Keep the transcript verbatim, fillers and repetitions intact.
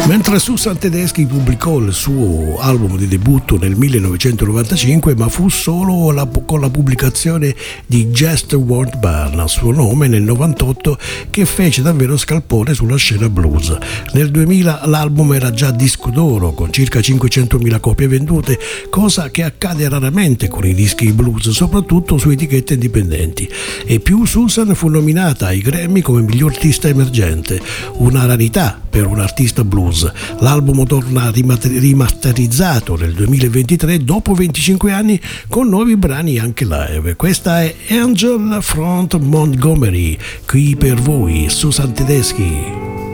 Mentre Susan Tedeschi pubblicò il suo album di debutto nel millenovecentonovantacinque, ma fu solo la, con la pubblicazione di Just Won't Burn a suo nome nel novantotto che fece davvero scalpore sulla scena blues. Nel duemila l'album era già disco d'oro con circa cinquecentomila copie vendute, cosa che accade raramente con i dischi blues, soprattutto su etichette indipendenti. E più Susan fu nominata ai Grammy come miglior artista emergente, una rarità per un artista blues. L'album torna rimasterizzato nel duemilaventitré dopo venticinque anni con nuovi brani anche live. Questa è Angel Front Montgomery, qui per voi Susan Tedeschi.